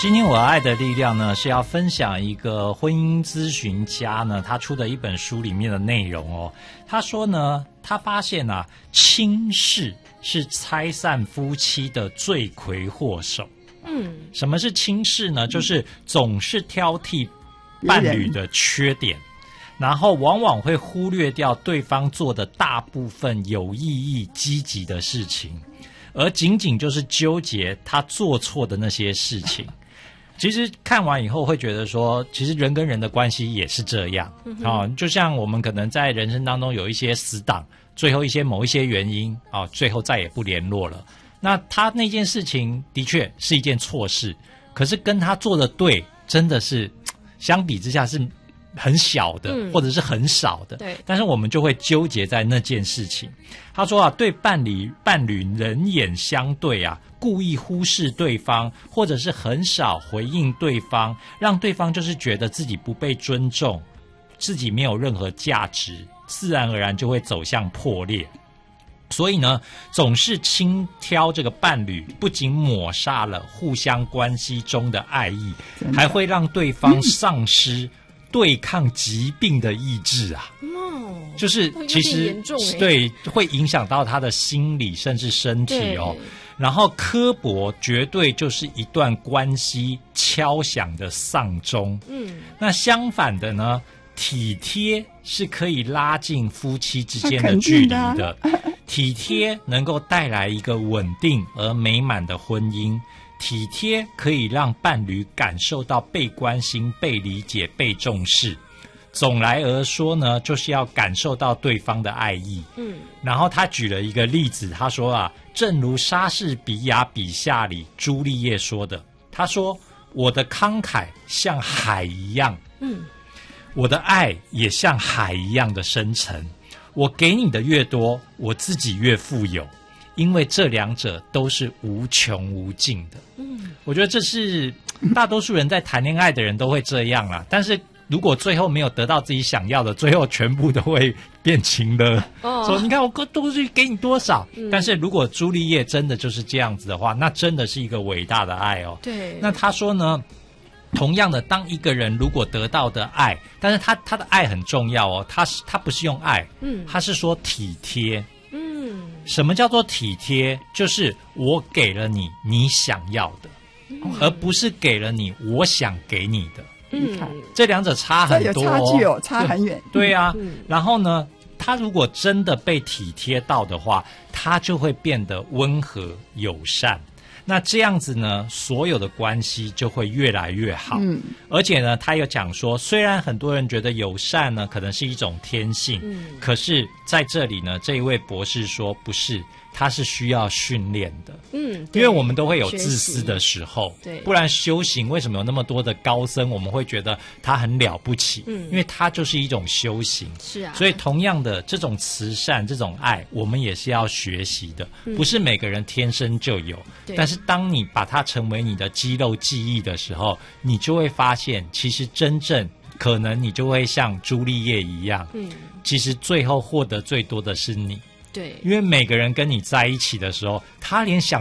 今天我爱的力量呢，是要分享一个婚姻咨询家呢，他出的一本书里面的内容哦。他说呢，他发现啊，轻视是拆散夫妻的罪魁祸首。什么是轻视呢？就是总是挑剔伴侣的缺点，然后往往会忽略掉对方做的大部分有意义、积极的事情，而仅仅就是纠结他做错的那些事情。其实看完以后会觉得说，其实人跟人的关系也是这样就像我们可能在人生当中有一些死党，最后某一些原因最后再也不联络了。那他那件事情的确是一件错事，可是跟他做的对，真的是相比之下是很小的，或者是很少的。对，但是我们就会纠结在那件事情。他说对伴侣人眼相对故意忽视对方，或者是很少回应对方，让对方就是觉得自己不被尊重，自己没有任何价值，自然而然就会走向破裂。所以呢，总是轻挑这个伴侣，不仅抹杀了互相关系中的爱意，还会让对方丧失对抗疾病的意志就是其实对会影响到他的心理甚至身体然后刻薄绝对就是一段关系敲响的丧钟。那相反的呢，体贴是可以拉近夫妻之间的距离的。体贴能够带来一个稳定而美满的婚姻。体贴可以让伴侣感受到被关心、被理解、被重视。总来而说呢，就是要感受到对方的爱意。然后他举了一个例子，他说正如莎士比亚笔下里朱丽叶说的，他说我的慷慨像海一样，我的爱也像海一样的深沉。我给你的越多，我自己越富有，因为这两者都是无穷无尽的。我觉得这是大多数人在谈恋爱的人都会这样啦。但是如果最后没有得到自己想要的，最后全部都会变情了。说你看我都是给你多少。但是如果朱丽叶真的就是这样子的话，那真的是一个伟大的爱对。那他说呢，同样的，当一个人如果得到的爱，但是他的爱很重要他不是用爱，他是说体贴。什么叫做体贴？就是我给了你你想要的，而不是给了你我想给你的。这两者差很多， 这有差距差很远。 对啊，然后呢，他如果真的被体贴到的话，他就会变得温和友善。那这样子呢，所有的关系就会越来越好。而且呢，他有讲说，虽然很多人觉得友善呢可能是一种天性，可是在这里呢，这一位博士说不是，它是需要训练的。因为我们都会有自私的时候，不然修行为什么有那么多的高僧，我们会觉得他很了不起？因为他就是一种修行。是啊，所以同样的这种慈善、这种爱，我们也是要学习的，不是每个人天生就有。但是当你把它成为你的肌肉记忆的时候，你就会发现，其实真正可能你就会像朱丽叶一样，其实最后获得最多的是你。对，因为每个人跟你在一起的时候，他连想